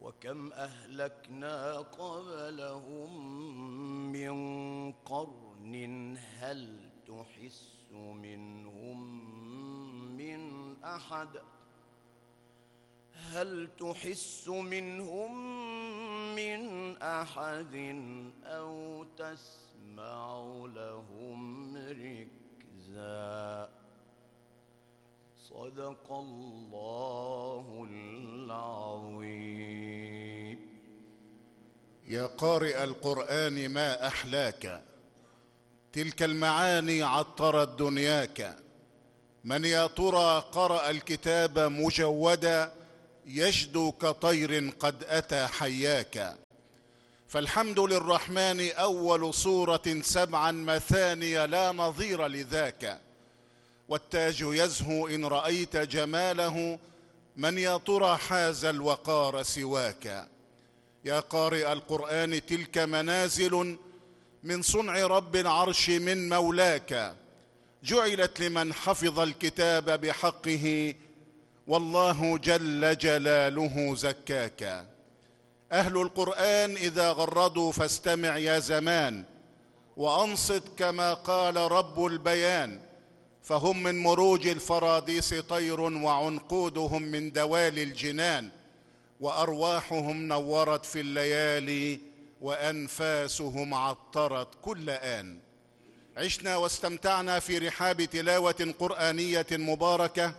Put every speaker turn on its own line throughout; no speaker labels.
وكم أهلكنا قبلهم من قرن هل تحس منهم من أحد أو تسمع لهم ركزا. صدق الله العظيم.
يا قارئ القرآن ما أحلاك، تلك المعاني عطرت دنياك. من يا ترى قرأ الكتاب مجودا، يجدو كطير قد أتى حياك. فالحمد للرحمن أول سورة 7 مثاني لا نظير لذاك، والتاج يزهو إن رأيت جماله، من يا ترى حاز الوقار سواك. يا قارئ القرآن تلك منازل من صنع رب العرش من مولاك، جعلت لمن حفظ الكتاب بحقه، والله جل جلاله زكاك. أهل القرآن إذا غردوا فاستمع يا زمان، وأنصت كما قال رب البيان، فهم من مروج الفراديس طير، وعنقودهم من دوالي الجنان، وأرواحهم نورت في الليالي، وأنفاسهم عطرت كل آن. عشنا واستمتعنا في رحاب تلاوة قرآنية مباركة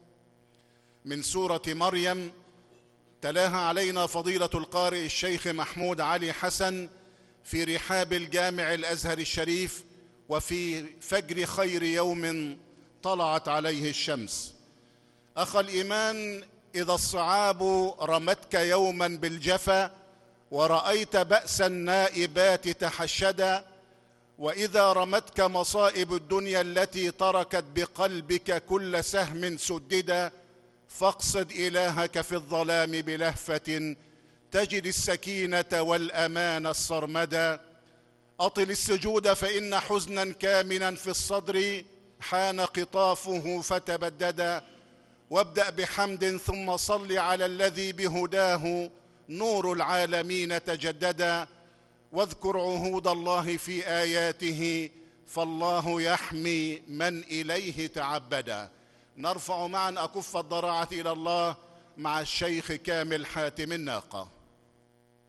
من سورة مريم، تلاها علينا فضيلة القارئ الشيخ محمود علي حسن في رحاب الجامع الأزهر الشريف، وفي فجر خير يوم طلعت عليه الشمس. أخ الإيمان، إذا الصعاب رمتك يوما بالجفا، ورأيت بأس النائبات تحشدا، وإذا رمتك مصائب الدنيا التي تركت بقلبك كل سهم سددا، فاقصد إلهك في الظلام بلهفة، تجد السكينة والأمان الصرمدا. أطل السجود فإن حزنا كامنا في الصدر حان قطافه فتبددا، وابدأ بحمد ثم صل على الذي بهداه نور العالمين تجددا، واذكر عهود الله في آياته، فالله يحمي من إليه تعبدا. نرفع معا أكف الضراعة إلى الله مع الشيخ كامل حاتم الناقة.